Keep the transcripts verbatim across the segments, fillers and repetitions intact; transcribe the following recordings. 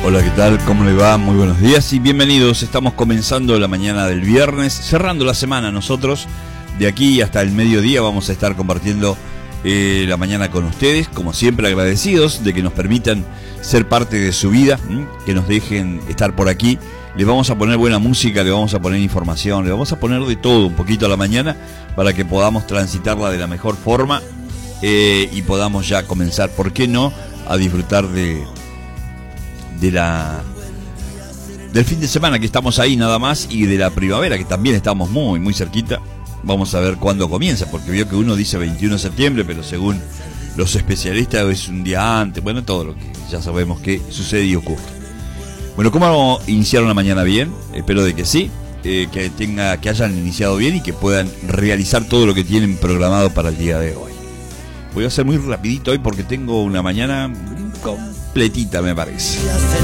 Hola, ¿qué tal? ¿Cómo le va? Muy buenos días y bienvenidos. Estamos comenzando la mañana del viernes, cerrando la semana nosotros. De aquí hasta el mediodía vamos a estar compartiendo eh, la mañana con ustedes, como siempre agradecidos de que nos permitan ser parte de su vida, ¿m? que nos dejen estar por aquí. Le vamos a poner buena música, le vamos a poner información, le vamos a poner de todo un poquito a la mañana para que podamos transitarla de la mejor forma eh, y podamos ya comenzar, ¿por qué no?, a disfrutar de... de la del fin de semana, que estamos ahí nada más, y de la primavera, que también estamos muy muy cerquita. Vamos a ver cuándo comienza, porque vio que uno dice veintiuno de septiembre, pero según los especialistas es un día antes. Bueno, todo lo que ya sabemos que sucede y ocurre. Bueno, ¿cómo iniciaron la mañana? Bien, espero de que sí, eh, que tenga que hayan iniciado bien y que puedan realizar todo lo que tienen programado para el día de hoy. Voy a hacer muy rapidito hoy porque tengo una mañana completita, me parece.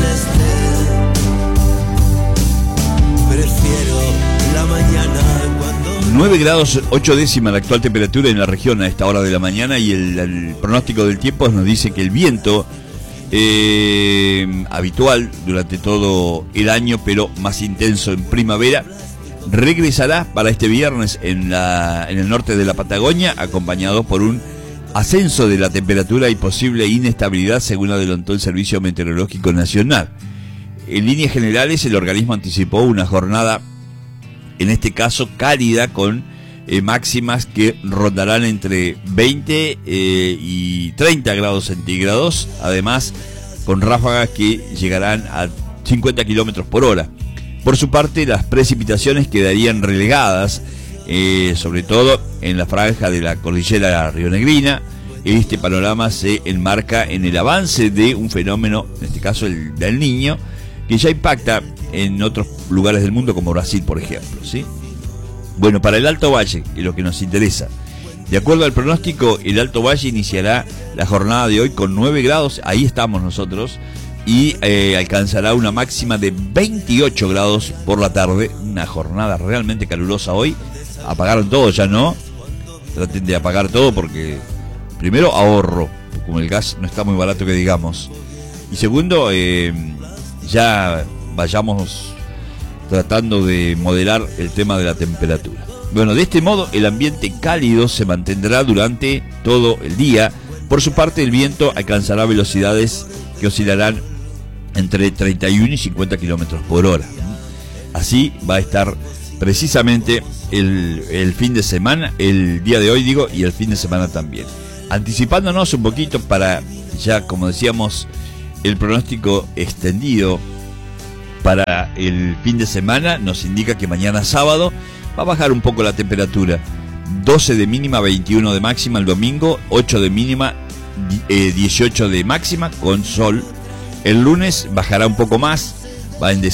nueve grados ocho décimas la actual temperatura en la región a esta hora de la mañana, y el, el pronóstico del tiempo nos dice que el viento eh, habitual durante todo el año, pero más intenso en primavera, regresará para este viernes en, la, en el norte de la Patagonia, acompañado por un ascenso de la temperatura y posible inestabilidad, según adelantó el Servicio Meteorológico Nacional. En líneas generales, el organismo anticipó una jornada, en este caso cálida, con eh, máximas que rondarán entre veinte eh, y treinta grados centígrados, además con ráfagas que llegarán a cincuenta kilómetros por hora. Por su parte, las precipitaciones quedarían relegadas, Eh, sobre todo en la franja de la cordillera rionegrina. Este panorama se enmarca en el avance de un fenómeno, en este caso el del Niño, que ya impacta en otros lugares del mundo, como Brasil, por ejemplo, ¿sí? Bueno, para el Alto Valle, que es lo que nos interesa, de acuerdo al pronóstico, el Alto Valle iniciará la jornada de hoy con nueve grados, ahí estamos nosotros, y eh, alcanzará una máxima de veintiocho grados por la tarde. Una jornada realmente calurosa hoy. Apagaron todo, ya no. Traten de apagar todo porque, primero, ahorro, como el gas no está muy barato que digamos. Y segundo, eh, ya vayamos tratando de modelar el tema de la temperatura. Bueno, de este modo el ambiente cálido se mantendrá durante todo el día. Por su parte, el viento alcanzará velocidades que oscilarán entre treinta y uno y cincuenta kilómetros por hora. Así va a estar precisamente el, el fin de semana, el día de hoy digo, y el fin de semana también. Anticipándonos un poquito para ya, como decíamos, el pronóstico extendido para el fin de semana nos indica que mañana sábado va a bajar un poco la temperatura. doce de mínima, veintiuno de máxima el domingo, ocho de mínima, eh, dieciocho de máxima con sol. El lunes bajará un poco más, va en